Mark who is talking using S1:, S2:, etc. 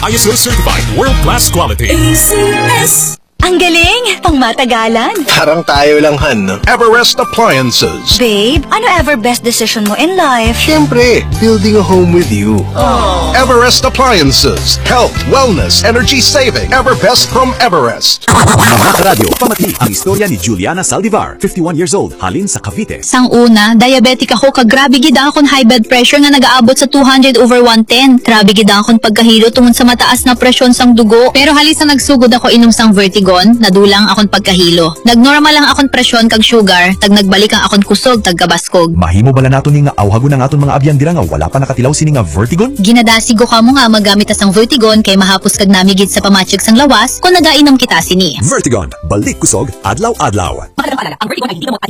S1: ISO certified world-class quality.
S2: ACS. Ang galing! Pang matagalan.
S3: Parang tayo lang, Han, no?
S4: Everest Appliances.
S2: Babe, ano ever best decision mo in life?
S3: Siyempre, building a home with you.
S4: Everest Appliances. Health, wellness, energy saving. Everbest from Everest.
S5: Radio, pamati ang istorya ni Juliana Saldivar, 51 years old, halin sa Cavite.
S6: Sang una, diabetic ako, kagrabe gid akon high blood pressure nga nagaabot sa 200/110. Grabe gid akon pagkahilo tungod sa mataas na presyon sang dugo. Pero halis na nagsugod ako inom sang Vertigon, nadulang akon pagkahilo. Nagnormal lang akon presyon kag sugar, tag nagbalik ang akon kusog tag kabaskog.
S5: Mahimo bala nato ni nga awhagon ang aton mga abyan dira nga wala pa nakatilaw sini nga Vertigon?
S6: Ginadasigo ka mo nga magamit ta sang Vertigon kay mahapos kag namigid sa pamatyag sang lawas kung nagainom kita sini.
S5: Vertigon, balik kusog, adlaw-adlaw.
S7: Magandang paalala, ang Vertigon ay hindi gamot at